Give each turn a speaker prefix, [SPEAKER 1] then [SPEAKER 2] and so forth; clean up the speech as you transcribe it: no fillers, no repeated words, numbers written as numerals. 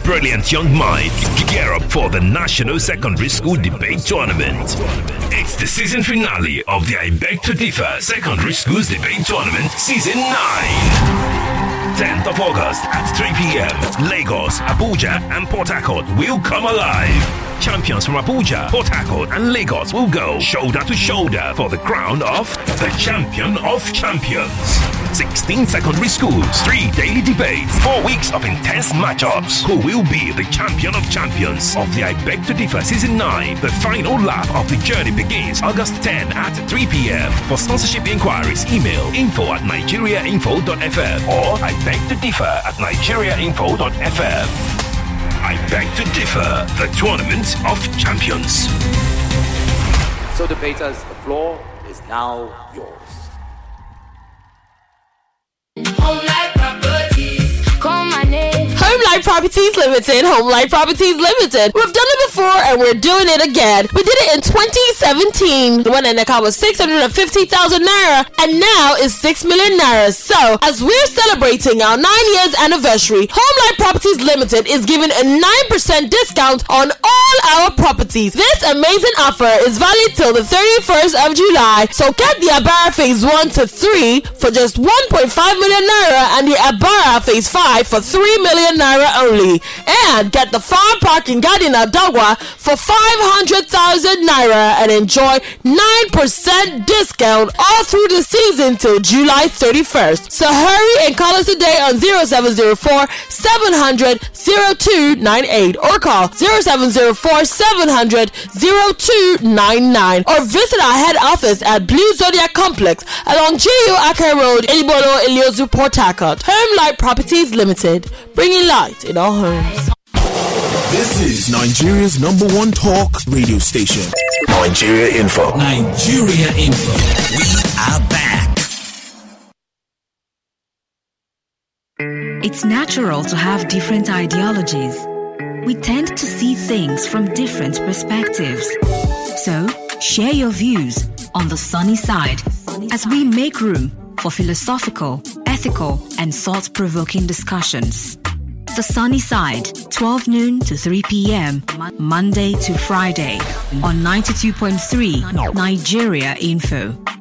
[SPEAKER 1] brilliant young minds gear up for the National Secondary School Debate Tournament. It's the season finale of the I Beg to Differ Secondary Schools Debate Tournament Season 9. 10th of August at 3 p.m. Lagos, Abuja and Port Harcourt will come alive. Champions from Abuja, Port Harcourt and Lagos will go shoulder to shoulder for the crown of the Champion of Champions. 16 secondary schools, 3 daily debates, 4 weeks of intense matchups. Who will be the Champion of Champions of the I Beg to Differ Season 9? The final lap of the journey begins August 10 at 3 p.m. For sponsorship inquiries, email info@nigeriainfo.fm or I Beg to Differ at nigeriainfo.fm. I Beg to Differ, the Tournament of Champions.
[SPEAKER 2] So debaters, the floor is now yours.
[SPEAKER 3] Homelight Properties Limited. Homelight Properties Limited. We've done it before and we're doing it again. We did it in 2017. The one in the car was 650,000 naira and now is 6 million naira. So, as we're celebrating our 9 years anniversary, Homelight Properties Limited is giving a 9% discount on all our properties. This amazing offer is valid till the 31st of July. So, get the Abara Phase 1 to 3 for just 1.5 million naira and the Abara Phase 5 for 3 million naira only, and get the farm parking garden at Dagwa for 500,000 naira and enjoy 9% discount all through the season till July 31st. So hurry and call us today on 0704 700 0298 or call 0704 700 0299 or visit our head office at Blue Zodiac Complex along GU Aka Road, Ilibolo, Iliozu, Port Harcourt. Homelight Properties Limited, bringing light in our homes.
[SPEAKER 4] This is Nigeria's #1 talk radio station. Nigeria Info.
[SPEAKER 5] Nigeria Info. We are back.
[SPEAKER 6] It's natural to have different ideologies. We tend to see things from different perspectives. So, share your views on the sunny side as we make room for philosophical, ethical, and thought-provoking discussions. The Sunny Side, 12 noon to 3 p.m., Monday to Friday, on 92.3 Nigeria Info.